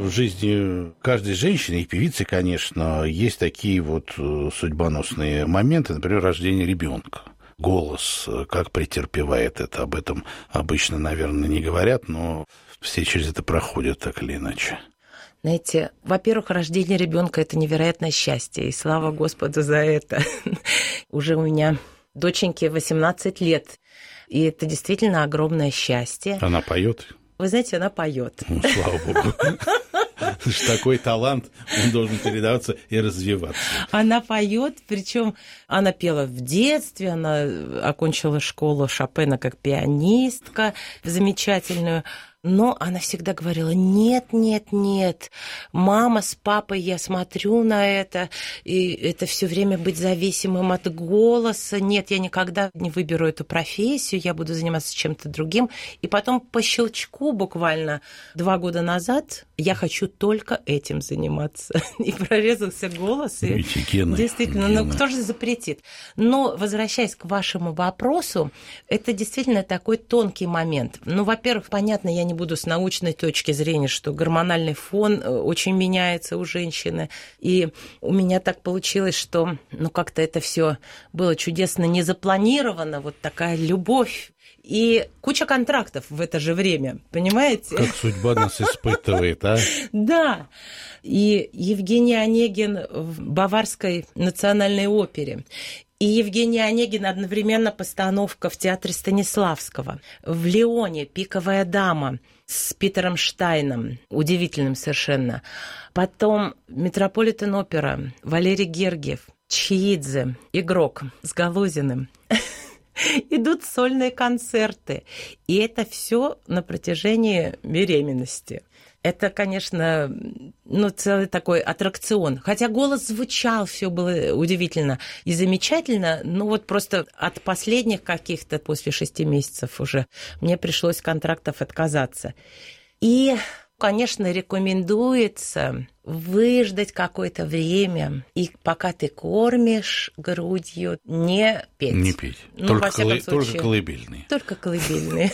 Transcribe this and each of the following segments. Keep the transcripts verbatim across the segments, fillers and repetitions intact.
в жизни каждой женщины и певицы, конечно, есть такие вот судьбоносные моменты, например, рождение ребенка. Голос, как претерпевает это, об этом обычно, наверное, не говорят, но все через это проходят так или иначе. Знаете, во-первых, рождение ребенка это невероятное счастье, и слава Господу за это. Уже у меня доченьке восемнадцать лет, и это действительно огромное счастье. Она поет? Вы знаете, она поет. Ну, слава богу. Такой талант, он должен передаваться и развиваться. Она поет, причем она пела в детстве, она окончила школу Шопена как пианистка замечательную. Но она всегда говорила: нет, нет, нет, мама с папой, я смотрю на это, и это все время быть зависимым от голоса. Нет, я никогда не выберу эту профессию, я буду заниматься чем-то другим. И потом по щелчку буквально два года назад я хочу только этим заниматься. И прорезался голос. И Видите, гены, действительно, гены. ну кто же запретит? Но, возвращаясь к вашему вопросу, это действительно такой тонкий момент. Ну, во-первых, понятно, я не буду с научной точки зрения, что гормональный фон очень меняется у женщины. И у меня так получилось, что ну, как-то это все было чудесно не запланировано, вот такая любовь. И куча контрактов в это же время, понимаете? Как судьба нас испытывает, а? Да. И Евгений Онегин в Баварской национальной опере. И Евгений Онегин одновременно постановка в театре Станиславского. В Лионе «Пиковая дама» с Питером Штайном, удивительным совершенно. Потом Метрополитен-опера, Валерий Гергиев, Чиидзе, игрок с Галузиным. Идут сольные концерты. И это все на протяжении беременности. Это, конечно, ну, целый такой аттракцион. Хотя голос звучал, все было удивительно и замечательно, но вот просто от последних каких-то, после шести месяцев уже, мне пришлось контрактов отказаться. И, конечно, рекомендуется выждать какое-то время, и пока ты кормишь грудью, не петь. Не петь. Ну, только, во всяком колы... случае, только колыбельные. Только колыбельные.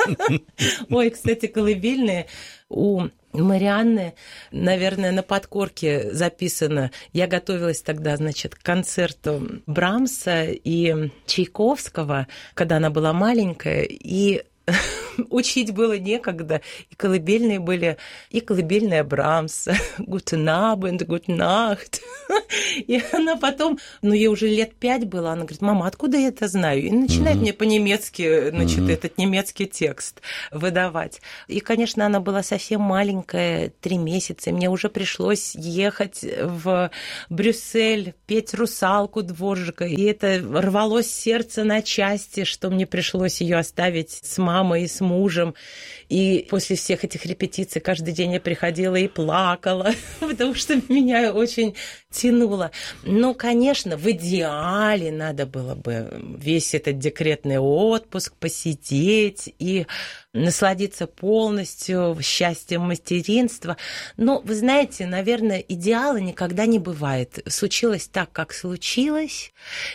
Ой, кстати, колыбельные у Марианны, наверное, на подкорке записано. Я готовилась тогда, значит, к концерту Брамса и Чайковского, когда она была маленькая, и учить было некогда. И колыбельные были, и колыбельная Брамса. Guten Abend, Gute Nacht. И она потом, ну, ей уже лет пять было, она говорит: мама, откуда я это знаю? И начинает uh-huh. мне по-немецки, значит, uh-huh. этот немецкий текст выдавать. И, конечно, она была совсем маленькая, три месяца, и мне уже пришлось ехать в Брюссель, петь «Русалку» Дворжика. И это рвалось сердце на части, что мне пришлось ее оставить с мамой и с мужем. И после всех этих репетиций каждый день я приходила и плакала, потому что меня очень тянуло. Но, конечно, в идеале надо было бы весь этот декретный отпуск посидеть и насладиться полностью счастьем материнства. Но, вы знаете, наверное, идеала никогда не бывает. Случилось так, как случилось,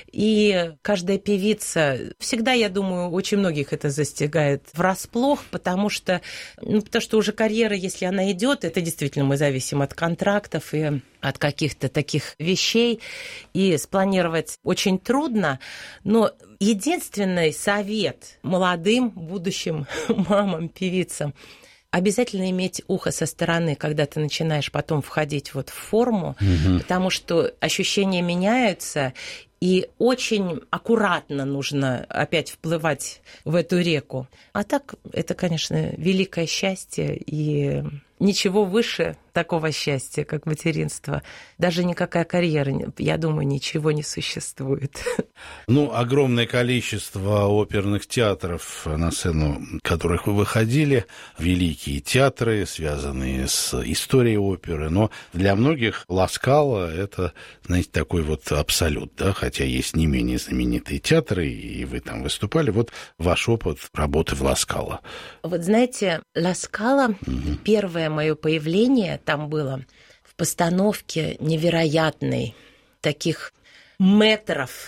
и каждая певица, всегда, я думаю, очень многих это застигает врасплох, потому что, ну, потому что уже карьера, если она идет, это действительно мы зависим от контрактов и от каких-то таких вещей, и спланировать очень трудно, но единственный совет молодым будущим мамам, певицам: обязательно иметь ухо со стороны, когда ты начинаешь потом входить вот в форму, угу. потому что ощущения меняются, и очень аккуратно нужно опять вплывать в эту реку. А так, это, конечно, великое счастье, и ничего выше такого счастья, как материнство. Даже никакая карьера, я думаю, ничего не существует. Ну, огромное количество оперных театров, на сцену которых вы выходили, великие театры, связанные с историей оперы, но для многих Ла Скала — это, знаете, такой вот абсолют, да, хотя есть не менее знаменитые театры, и вы там выступали. Вот ваш опыт работы в Ла Скала. Вот знаете, Ла Скала, угу. первое мое появление там было в постановке невероятной, таких метров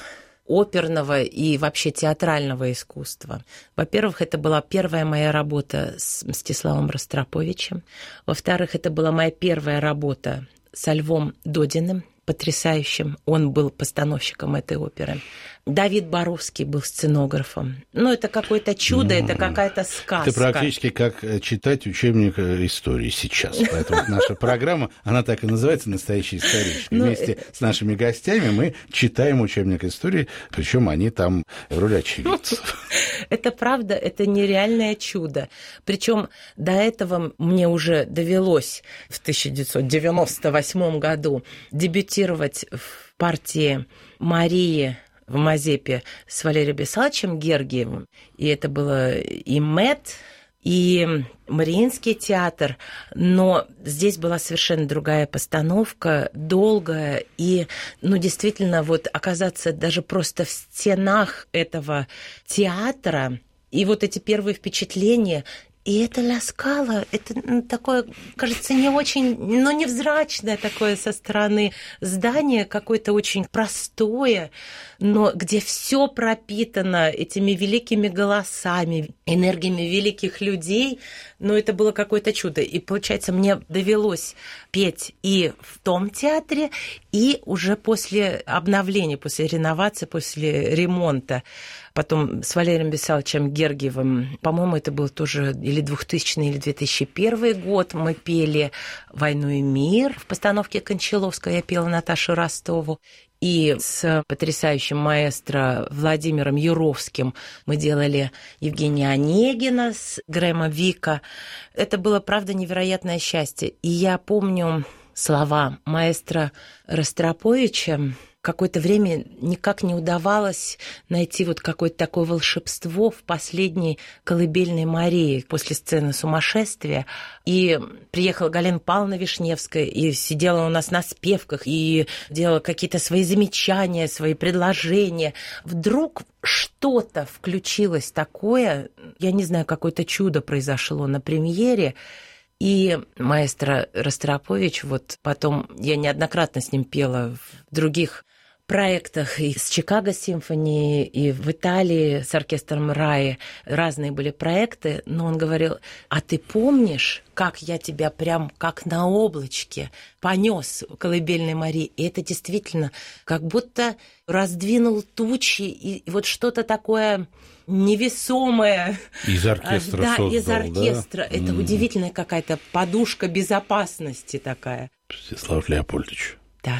оперного и вообще театрального искусства. Во-первых, это была первая моя работа с Мстиславом Ростроповичем. Во-вторых, это была моя первая работа со Львом Додиным, потрясающим. Он был постановщиком этой оперы. Давид Боровский был сценографом. Ну, это какое-то чудо, ну, это какая-то сказка. Это практически как читать учебник истории сейчас. Поэтому наша программа, она так и называется «Настоящая историческая». Вместе с нашими гостями мы читаем учебник истории, причем они там в роли очевидцев. Это правда, это нереальное чудо. Причем до этого мне уже довелось в тысяча девятьсот девяносто восьмом году дебютировать в партии Марии в Мазепе с Валерием Бесаловичем Гергиевым. И это было и МЭТ, и Мариинский театр. Но здесь была совершенно другая постановка, долгая. И, ну, действительно, вот оказаться даже просто в стенах этого театра, и вот эти первые впечатления... И это Ля Скала, это ну, такое, кажется, не очень, ну, невзрачное такое со стороны здание, какое-то очень простое, но где все пропитано этими великими голосами, энергиями великих людей. Но это было какое-то чудо. И, получается, мне довелось петь и в том театре, и уже после обновления, после реновации, после ремонта. Потом с Валерием Бесаловичем Гергиевым, по-моему, это был тоже или двухтысячный, или две тысячи первый год, мы пели «Войну и мир» в постановке Кончаловской, я пела Наташу Ростову. И с потрясающим маэстро Владимиром Юровским мы делали Евгения Онегина с Грэма Вика. Это было, правда, невероятное счастье. И я помню слова маэстро Ростроповича. Какое-то время никак не удавалось найти вот какое-то такое волшебство в последней «Колыбельной Марии» после сцены «Сумасшествия». И приехала Галина Павловна Вишневская и сидела у нас на спевках и делала какие-то свои замечания, свои предложения. Вдруг что-то включилось такое, я не знаю, какое-то чудо произошло на премьере. И маэстро Ростропович, вот потом я неоднократно с ним пела в других проектах и с Чикаго Симфони, и в Италии с оркестром Раи. Разные были проекты, но он говорил: а ты помнишь, как я тебя прям как на облачке понес «Колыбельной Марии»? И это действительно как будто раздвинул тучи, и вот что-то такое невесомое. Из оркестра да, создал, из оркестра. Да? Это mm. удивительная какая-то подушка безопасности такая. Мстислав Леопольдович. Да.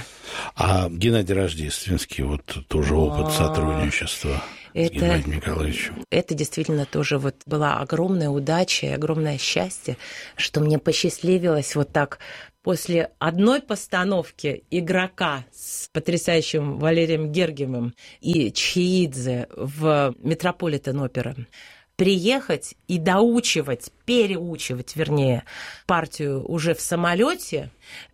А Геннадий Рождественский, вот тоже опыт сотрудничества это, с Геннадием Николаевичем. Это действительно тоже вот была огромная удача и огромное счастье, что мне посчастливилось вот так после одной постановки «Игрока» с потрясающим Валерием Гергиевым и Чхеидзе в Метрополитен-опера приехать и доучивать, переучивать, вернее, партию уже в самолете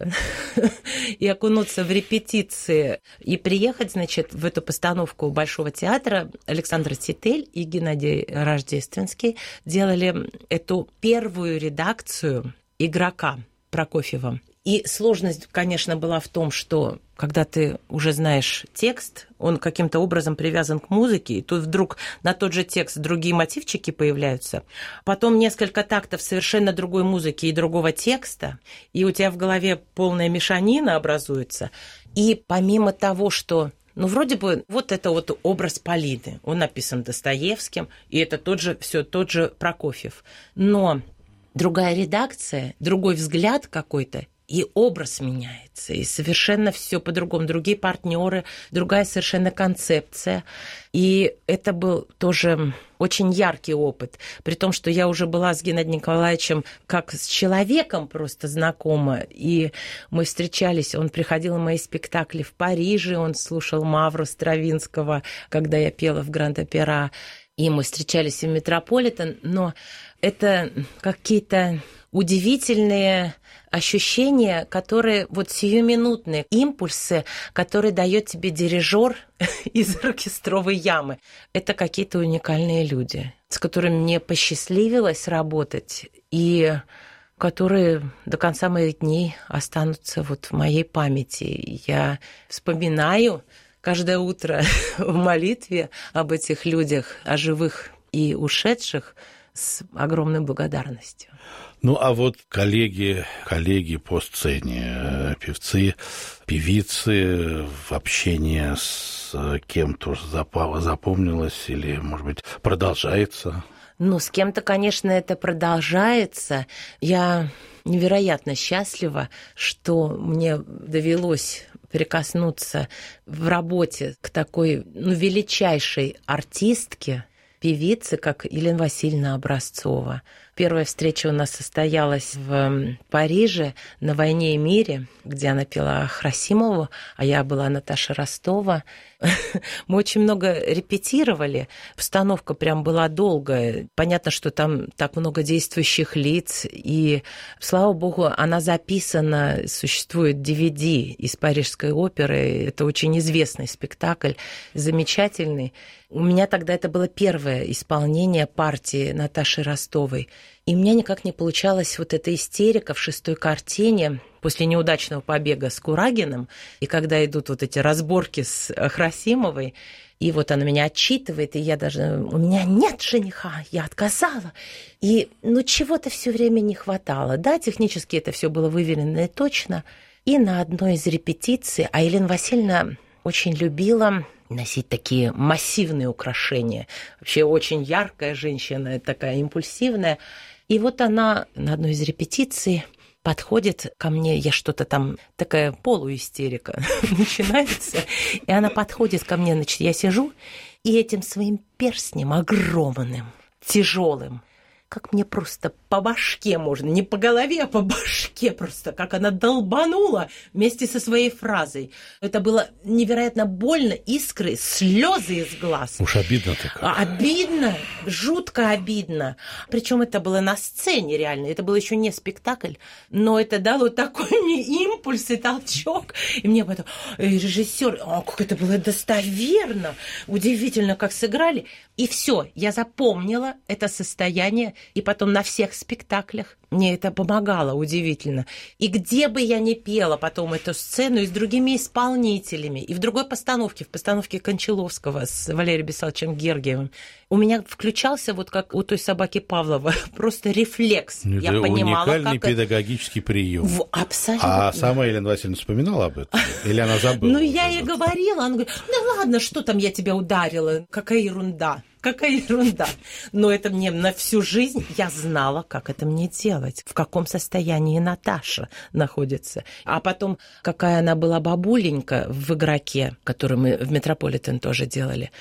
и окунуться в репетиции, и приехать, значит, в эту постановку Большого театра. Александр Титель и Геннадий Рождественский делали эту первую редакцию «Игрока» Прокофьева. И сложность, конечно, была в том, что когда ты уже знаешь текст, он каким-то образом привязан к музыке, и тут вдруг на тот же текст другие мотивчики появляются, потом несколько тактов совершенно другой музыки и другого текста, и у тебя в голове полная мешанина образуется. И помимо того, что ну, вроде бы, вот это вот образ Полины, он написан Достоевским, и это тот же, все тот же Прокофьев. Но другая редакция, другой взгляд какой-то, и образ меняется, и совершенно все по-другому. Другие партнеры, другая совершенно концепция. И это был тоже очень яркий опыт. При том, что я уже была с Геннадием Николаевичем как с человеком просто знакома. И мы встречались, он приходил на мои спектакли в Париже, он слушал Мавру Стравинского, когда я пела в Гранд-Опера. И мы встречались в Метрополитен. Но это какие-то удивительные ощущения, которые вот сиюминутные импульсы, которые дает тебе дирижер из оркестровой ямы. Это какие-то уникальные люди, с которыми мне посчастливилось работать, и которые до конца моих дней останутся вот в моей памяти. Я вспоминаю каждое утро в молитве об этих людях, о живых и ушедших, с огромной благодарностью. Ну, а вот коллеги, коллеги по сцене, певцы, певицы, в общении с кем-то запало, запомнилось или, может быть, продолжается? Ну, с кем-то, конечно, это продолжается. Я невероятно счастлива, что мне довелось прикоснуться в работе к такой, ну, величайшей артистке, певицы, как Елена Васильевна Образцова. Первая встреча у нас состоялась в Париже на «Войне и мире», где она пела Храсимову, а я была Наташа Ростова. Мы очень много репетировали, постановка прям была долгая. Понятно, что там так много действующих лиц, и, слава богу, она записана, существует ди ви ди из Парижской оперы. Это очень известный спектакль, замечательный. У меня тогда это было первое исполнение партии Наташи Ростовой. И у меня никак не получалась вот эта истерика в шестой картине после неудачного побега с Курагиным, и когда идут вот эти разборки с Храсимовой, и вот она меня отчитывает, и я даже... У меня нет жениха, я отказала. И ну чего-то все время не хватало. Да, технически это все было выверено и точно. И на одной из репетиций, а Елена Васильевна очень любила носить такие массивные украшения. Вообще очень яркая женщина, такая импульсивная. И вот она на одной из репетиций подходит ко мне, я что-то там, такая полуистерика начинается, и она подходит ко мне, значит, я сижу, и этим своим перстнем огромным, тяжелым, как мне просто по башке можно, не по голове, а по башке просто, как она долбанула вместе со своей фразой. Это было невероятно больно, искры, слезы из глаз. Уж обидно-то как. Обидно, жутко обидно. Причем это было на сцене реально, это был еще не спектакль, но это дало такой мне импульс и толчок. И мне потом, режиссер, о, как это было достоверно, удивительно, как сыграли. И все, я запомнила это состояние, и потом на всех спектаклях мне это помогало удивительно. И где бы я ни пела потом эту сцену и с другими исполнителями, и в другой постановке, в постановке Кончаловского с Валерием Бессаловичем Гергиевым, у меня включался, вот как у той собаки Павлова, просто рефлекс. Это я понимала, уникальный как педагогический прием. В... Абсолютно. А сама Елена Васильевна вспоминала об этом? Или она забыла? Ну, я ей говорила, она говорит, ну ладно, что там я тебя ударила, какая ерунда. Какая ерунда. Но это мне на всю жизнь, я знала, как это мне делать, в каком состоянии Наташа находится. А потом, какая она была бабуленька в «Игроке», который мы в Метрополитен тоже делали.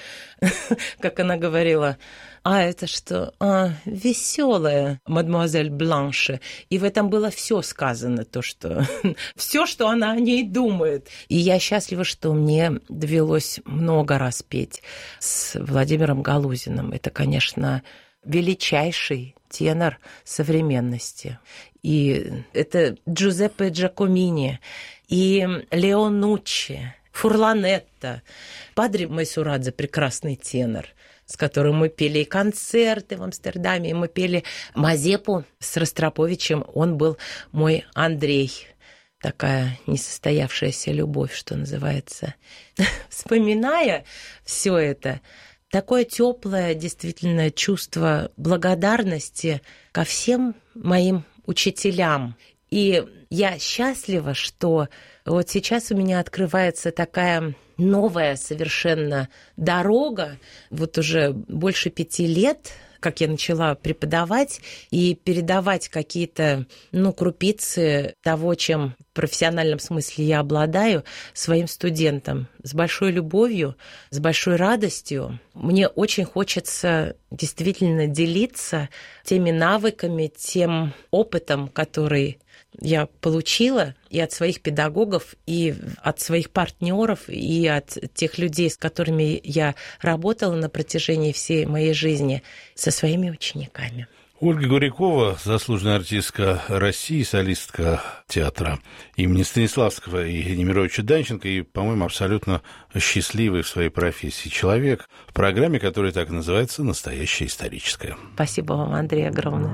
Как она говорила, а это что? А, веселая мадемуазель Бланше. И в этом было все сказано, то, что все, что она о ней думает. И я счастлива, что мне довелось много раз петь с Владимиром Галузиным. Это, конечно, величайший тенор современности. И это Джузеппе Джакомини, и Леонуччи, Фурланетта, Падре Майсурадзе, прекрасный тенор, с которым мы пели и концерты в Амстердаме, и мы пели Мазепу с Ростроповичем. Он был мой Андрей. Такая несостоявшаяся любовь, что называется. Вспоминая все это, такое теплое действительно чувство благодарности ко всем моим учителям. И я счастлива, что вот сейчас у меня открывается такая новая совершенно дорога. Вот уже больше пяти лет, как я начала преподавать и передавать какие-то, ну, крупицы того, чем в профессиональном смысле я обладаю, своим студентам. С большой любовью, с большой радостью. Мне очень хочется действительно делиться теми навыками, тем опытом, который я получила и от своих педагогов, и от своих партнеров, и от тех людей, с которыми я работала на протяжении всей моей жизни, со своими учениками. Ольга Гурякова, заслуженная артистка России, солистка театра имени Станиславского и Немировича Данченко, и, по-моему, абсолютно счастливый в своей профессии человек, в программе, которая так называется «Настоящая историческая». Спасибо вам, Андрей, огромное.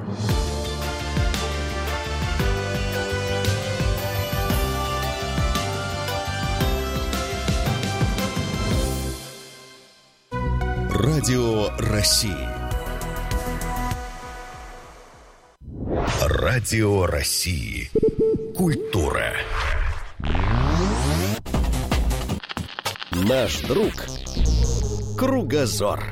Радио России. Радио России. Культура. Наш друг Кругозор.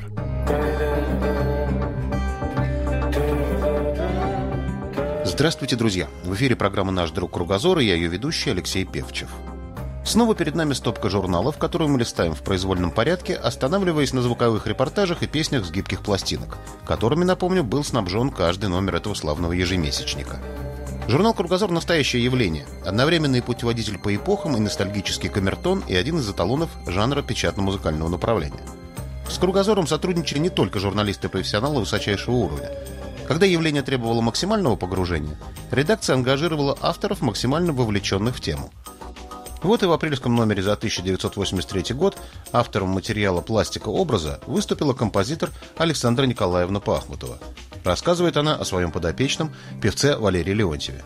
Здравствуйте, друзья! В эфире программа «Наш друг Кругозор» и я ее ведущий Алексей Певчев. Снова перед нами стопка журналов, которую мы листаем в произвольном порядке, останавливаясь на звуковых репортажах и песнях с гибких пластинок, которыми, напомню, был снабжен каждый номер этого славного ежемесячника. Журнал «Кругозор» — настоящее явление, одновременный путеводитель по эпохам и ностальгический камертон и один из эталонов жанра печатно-музыкального направления. С «Кругозором» сотрудничали не только журналисты-профессионалы высочайшего уровня. Когда явление требовало максимального погружения, редакция ангажировала авторов, максимально вовлеченных в тему. Вот и в апрельском номере за тысяча девятьсот восемьдесят третий год автором материала «Пластика образа» выступила композитор Александра Николаевна Пахмутова. Рассказывает она о своем подопечном, певце Валерии Леонтьеве.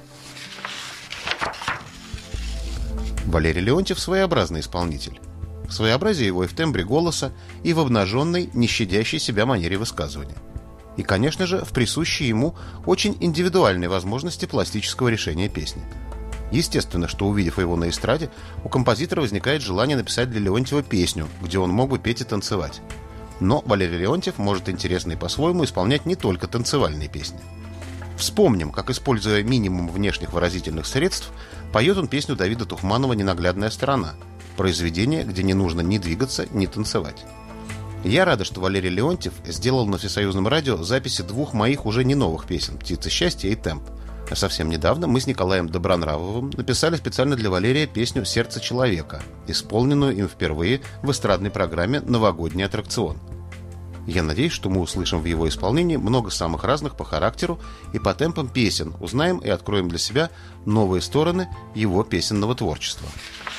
Валерий Леонтьев – своеобразный исполнитель. Своеобразие его и в тембре голоса, и в обнаженной, не щадящей себя манере высказывания. И, конечно же, в присущей ему очень индивидуальной возможности пластического решения песни. Естественно, что, увидев его на эстраде, у композитора возникает желание написать для Леонтьева песню, где он мог бы петь и танцевать. Но Валерий Леонтьев может интересно и по-своему исполнять не только танцевальные песни. Вспомним, как, используя минимум внешних выразительных средств, поет он песню Давида Тухманова «Ненаглядная сторона», произведение, где не нужно ни двигаться, ни танцевать. Я рада, что Валерий Леонтьев сделал на Всесоюзном радио записи двух моих уже не новых песен «Птица счастья» и «Темп». А совсем недавно мы с Николаем Добронравовым написали специально для Валерия песню «Сердце человека», исполненную им впервые в эстрадной программе «Новогодний аттракцион». Я надеюсь, что мы услышим в его исполнении много самых разных по характеру и по темпам песен, узнаем и откроем для себя новые стороны его песенного творчества.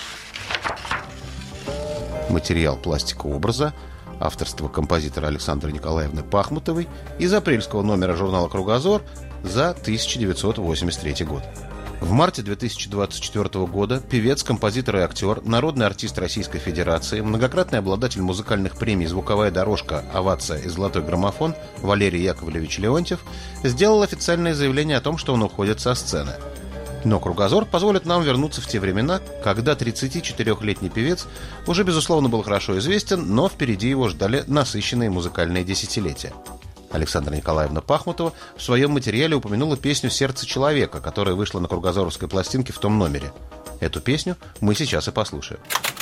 Материал «Пластика образа», авторство композитора Александры Николаевны Пахмутовой из апрельского номера журнала «Кругозор» за тысяча девятьсот восемьдесят третий год. В марте две тысячи двадцать четвёртого года певец, композитор и актер, народный артист Российской Федерации, многократный обладатель музыкальных премий «Звуковая дорожка», «Овация» и «Золотой граммофон» Валерий Яковлевич Леонтьев сделал официальное заявление о том, что он уходит со сцены. Но «Кругозор» позволит нам вернуться в те времена, когда тридцатичетырёхлетний певец уже, безусловно, был хорошо известен, но впереди его ждали насыщенные музыкальные десятилетия. Александра Николаевна Пахмутова в своем материале упомянула песню «Сердце человека», которая вышла на кругозоровской пластинке в том номере. Эту песню мы сейчас и послушаем.